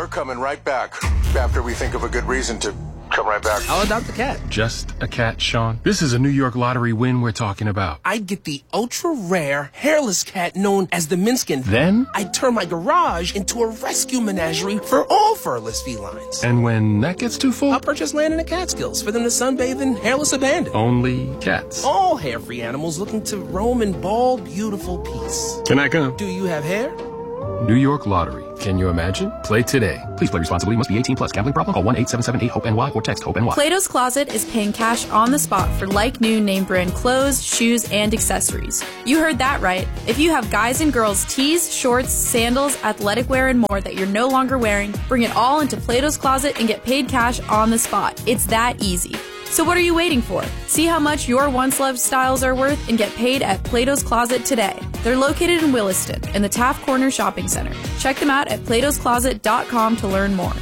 We're coming right back after we think of a good reason to come right back. I'll adopt a cat. Just a cat, Sean? This is a New York Lottery win we're talking about. I'd get the ultra-rare, hairless cat known as the Minskin. Then? I'd turn my garage into a rescue menagerie for all furless felines. And when that gets too full? I'll purchase land in the Catskills for them to sunbathe in hairless abandon. Only cats. All hair-free animals looking to roam in bald, beautiful peace. Can I come? Do you have hair? New York Lottery. Can you imagine? Play today. Please play responsibly. Must be 18 plus. Gambling problem? Call 1-877-8-HOPE-NY or text HOPE-NY. Plato's Closet is paying cash on the spot for like-new name brand clothes, shoes, and accessories. You heard that right. If you have guys and girls tees, shorts, sandals, athletic wear, and more that you're no longer wearing, bring it all into Plato's Closet and get paid cash on the spot. It's that easy. So what are you waiting for? See how much your once-loved styles are worth and get paid at Plato's Closet today. They're located in Williston in the Taft Corner Shopping Center. Check them out at platoscloset.com to learn more.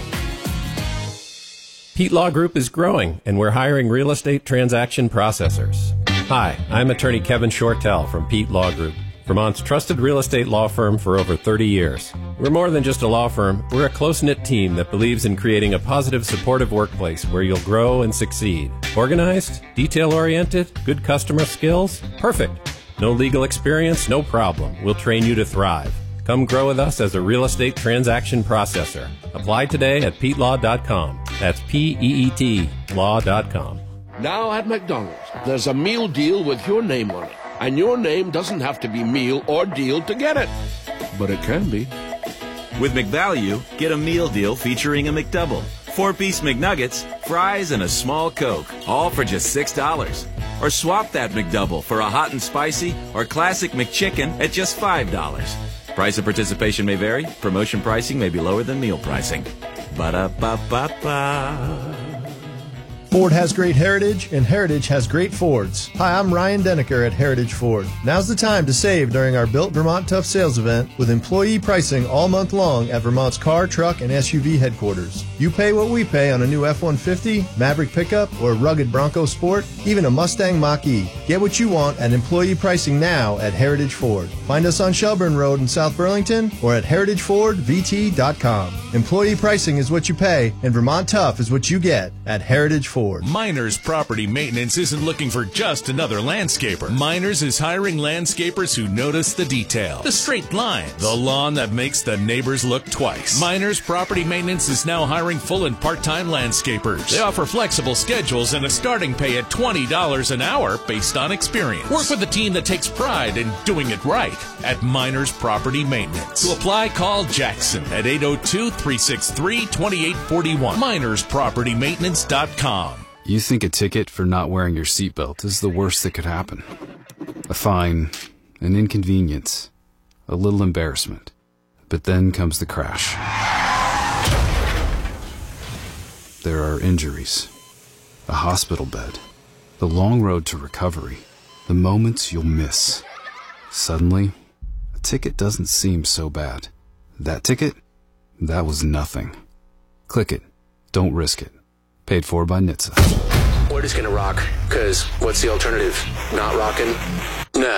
Pete Law Group is growing, and we're hiring real estate transaction processors. Hi, I'm attorney Kevin Shortell from Pete Law Group, Vermont's trusted real estate law firm for over 30 years. We're more than just a law firm. We're a close-knit team that believes in creating a positive, supportive workplace where you'll grow and succeed. Organized? Detail-oriented? Good customer skills? Perfect. No legal experience? No problem. We'll train you to thrive. Come grow with us as a real estate transaction processor. Apply today at PeteLaw.com. That's P-E-E-T law.com. Now at McDonald's, there's a meal deal with your name on it. And your name doesn't have to be meal or deal to get it. But it can be. With McValue, get a meal deal featuring a McDouble, 4-piece McNuggets, fries, and a small Coke, all for just $6. Or swap that McDouble for a hot and spicy or classic McChicken at just $5. Price of participation may vary. Promotion pricing may be lower than meal pricing. Ba-da-ba-ba-ba. Ford has great heritage, and heritage has great Fords. Hi, I'm Ryan Denneker at Heritage Ford. Now's the time to save during our Built Vermont Tough Sales event with employee pricing all month long at Vermont's car, truck, and SUV headquarters. You pay what we pay on a new F-150, Maverick pickup, or a rugged Bronco Sport, even a Mustang Mach-E. Get what you want at employee pricing now at Heritage Ford. Find us on Shelburne Road in South Burlington or at heritagefordvt.com. Employee pricing is what you pay, and Vermont Tough is what you get at Heritage Ford. Miners Property Maintenance isn't looking for just another landscaper. Miners is hiring landscapers who notice the detail, the straight lines, the lawn that makes the neighbors look twice. Miners Property Maintenance is now hiring full and part-time landscapers. They offer flexible schedules and a starting pay at $20 an hour based on experience. Work with a team that takes pride in doing it right at Miners Property Maintenance. To apply, call Jackson at 802-363-2841. MinersPropertyMaintenance.com. You think a ticket for not wearing your seatbelt is the worst that could happen. A fine, an inconvenience, a little embarrassment. But then comes the crash. There are injuries, a hospital bed, the long road to recovery, the moments you'll miss. Suddenly, a ticket doesn't seem so bad. That ticket? That was nothing. Click it. Don't risk it. Paid for by NHTSA. We're just gonna rock, because what's the alternative? Not rocking? Nah.